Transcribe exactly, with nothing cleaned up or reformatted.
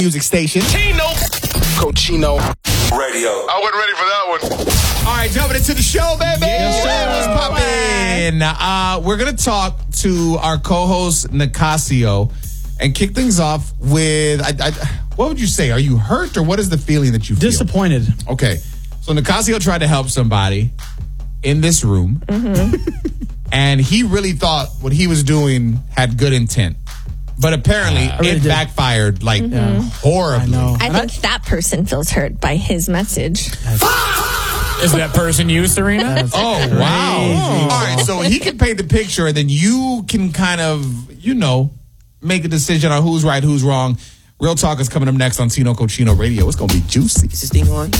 Music station. Tino Cochino Radio. I wasn't ready for that one. All right, jumping into the show, baby. Yes, What's poppin'? Uh, we're going to talk to our co-host, Nicasio, and kick things off with, I, I, what would you say? Are you hurt, or what is the feeling that you feel? Disappointed. Okay. So Nicasio tried to help somebody in this room, mm-hmm. and he really thought what he was doing had good intent. But apparently, uh, it really backfired like mm-hmm. horribly. I know. I think that person feels hurt by his message. Is that person you, Serena? That's oh, crazy. wow. All right, so he can paint the picture, and then you can kind of, you know, make a decision on who's right, who's wrong. Real Talk is coming up next on Tino Cochino Radio. It's going to be juicy. Is this thing on?